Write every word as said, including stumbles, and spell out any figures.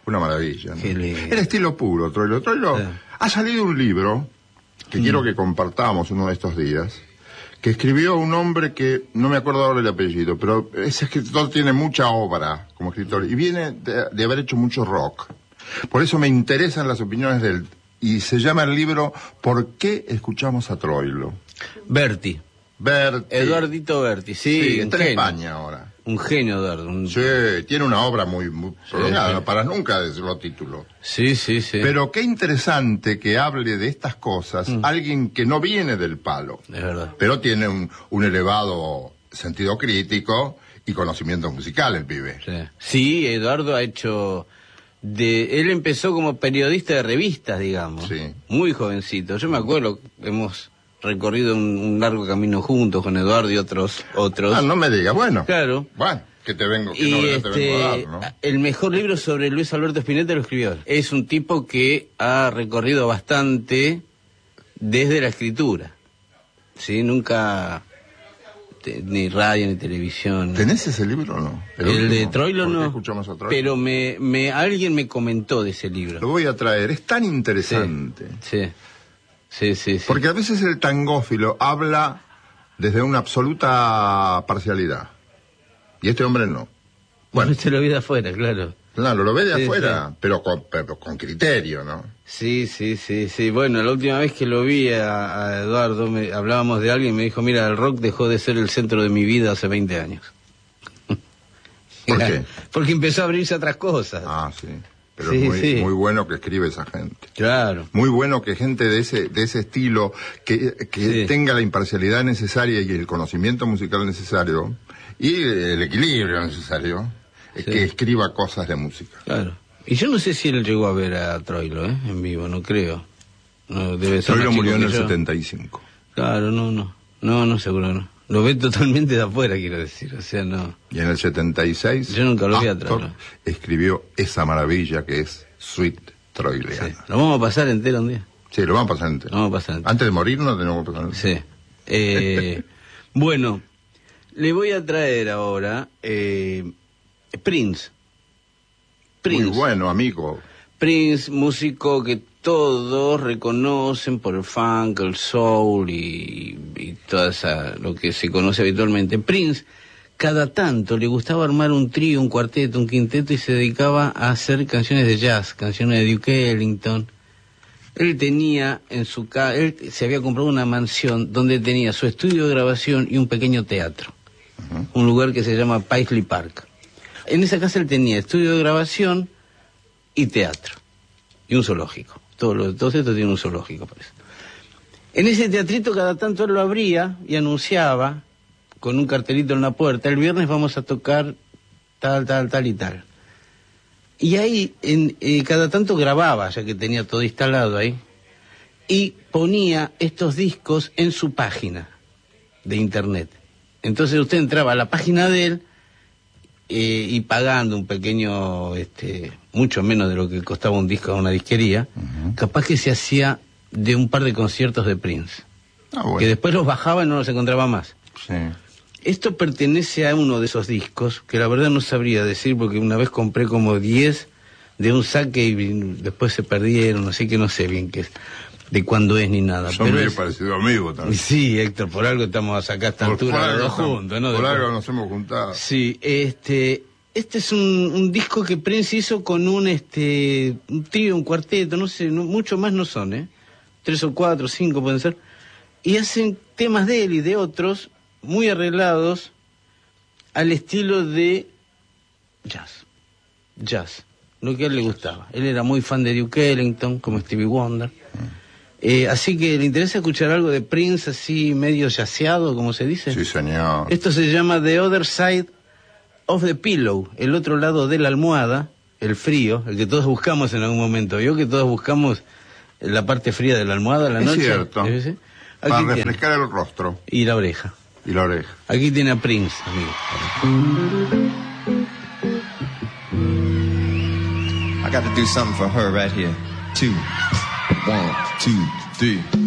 una maravilla, ¿no? Qué lindo. El estilo puro, Troilo. Troilo, sí. Ha salido un libro que mm. quiero que compartamos uno de estos días, que escribió un hombre que, no me acuerdo ahora el apellido, pero ese escritor tiene mucha obra como escritor, y viene de, de haber hecho mucho rock. Por eso me interesan las opiniones de él, y se llama el libro ¿Por qué escuchamos a Troilo? Berti. Berti. Eduardito Berti, sí. Sí, está en España ahora. Un genio, Eduardo. Un... Sí, tiene una obra muy, muy prolongada, sí, no para nunca decirlo título. Sí, sí, sí. Pero qué interesante que hable de estas cosas mm. alguien que no viene del palo. Es verdad. Pero tiene un, un elevado sentido crítico y conocimiento musical, el pibe. Sí, sí, Eduardo ha hecho... de Él empezó como periodista de revistas, digamos. Sí. Muy jovencito. Yo me acuerdo, hemos... recorrido un, un largo camino juntos con Eduardo y otros otros. Ah, no me digas, bueno. Claro. Bueno, que te vengo, que y no este, te vengo a dar, ¿no? El mejor libro sobre Luis Alberto Spinetta lo escribió él. Es un tipo que ha recorrido bastante desde la escritura. Sí, nunca te, ni radio ni televisión. ¿Tenés ese libro o no? El, el de Troilo no. Escuchamos a Troilo? Pero me, me alguien me comentó de ese libro. Lo voy a traer, es tan interesante. Sí. sí. Sí, sí, sí. Porque a veces el tangófilo habla desde una absoluta parcialidad. Y este hombre no. Bueno, este lo ve de afuera, claro. Claro, lo ve de sí, afuera, sí. Pero, con, pero con criterio, ¿no? Sí, sí, sí, sí. Bueno, la última vez que lo vi a, a Eduardo, me, hablábamos de alguien y me dijo, mira, el rock dejó de ser el centro de mi vida hace veinte años. ¿Por qué? Porque empezó a abrirse a otras cosas. Ah, sí. Pero sí, es muy, sí. muy bueno que escribe esa gente. Claro. Muy bueno que gente de ese de ese estilo, que, que sí. tenga la imparcialidad necesaria y el conocimiento musical necesario, y el equilibrio necesario, sí. que escriba cosas de música. Claro. Y yo no sé si él llegó a ver a Troilo, ¿eh? En vivo, no creo. No, debe ser Troilo murió en el yo. setenta y cinco. Claro, no, no. No, no, seguro no. Lo ve totalmente de afuera, quiero decir, o sea, no... Y en el setenta y seis... Yo nunca lo vi atrás, ¿no? Escribió esa maravilla que es Suite Troiliana. Sí. Lo vamos a pasar entero un día. Sí, lo vamos a pasar entero. Lo vamos a pasar entero. Antes de morirnos tenemos que pasar entero. Sí. Eh, bueno, le voy a traer ahora eh, Prince. Prince. Muy bueno, amigo. Prince, músico que todos reconocen por el funk, el soul y, y toda esa, lo que se conoce habitualmente. Prince, cada tanto le gustaba armar un trío, un cuarteto, un quinteto y se dedicaba a hacer canciones de jazz, canciones de Duke Ellington. Él tenía en su casa, él se había comprado una mansión donde tenía su estudio de grabación y un pequeño teatro. Uh-huh. Un lugar que se llama Paisley Park. En esa casa él tenía estudio de grabación y teatro. Y un zoológico. Todo, lo, todo esto tiene un zoológico, parece. En ese teatrito cada tanto él lo abría y anunciaba con un cartelito en la puerta, el viernes vamos a tocar tal, tal, tal y tal. Y ahí en, eh, cada tanto grababa, ya que tenía todo instalado ahí, y ponía estos discos en su página de internet. Entonces usted entraba a la página de él eh, y pagando un pequeño, este, mucho menos de lo que costaba un disco a una disquería, uh-huh. capaz que se hacía de un par de conciertos de Prince. Ah, bueno. Que después los bajaba y no los encontraba más. Sí. Esto pertenece a uno de esos discos, que la verdad no sabría decir, porque una vez compré como diez de un saque y después se perdieron, así que no sé bien qué es, de cuándo es ni nada. Son medio parecido amigo también. Sí, Héctor, por algo estamos acá a esta altura los dos juntos, ¿no? Por algo nos hemos juntado. Sí, este... Este es un, un disco que Prince hizo con un este un trío, un cuarteto, no sé, no, mucho más no son, ¿eh? Tres o cuatro, cinco pueden ser. Y hacen temas de él y de otros muy arreglados al estilo de jazz. Jazz, lo que a él le gustaba. Él era muy fan de Duke Ellington, como Stevie Wonder. Eh, así que le interesa escuchar algo de Prince así medio jazzeado, como se dice. Sí, señor. Esto se llama The Other Side of the Pillow, el otro lado de la almohada, el frío, el que todos buscamos en algún momento. Yo que todos buscamos la parte fría de la almohada a la es noche. Cierto. ¿Sí? ¿Sí? Para refrescar tiene. El rostro. Y la oreja. Y la oreja. Aquí tiene a Prince, amigo. I got to do something for her right here. Two. One, two, three.